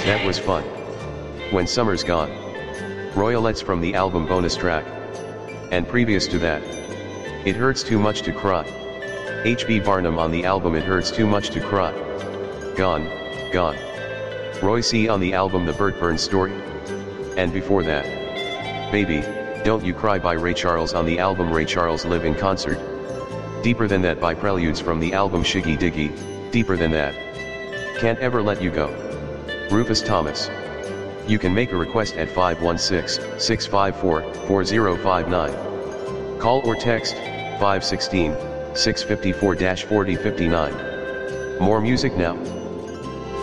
That was fun. When Summer's Gone. Royalettes from the album bonus track. And previous to that. It Hurts Too Much to Cry. H.B. Barnum on the album It Hurts Too Much to Cry. Gone, Gone. Roy C. on the album The Burt Burns Story. And before that. Baby, Don't You Cry by Ray Charles on the album Ray Charles Live in Concert. Deeper Than That by Preludes from the album Shiggy Diggy, Deeper Than That. Can't Ever Let You Go. Rufus Thomas. You can make a request at 516-654-4059. Call or text, 516-654-4059. More music now.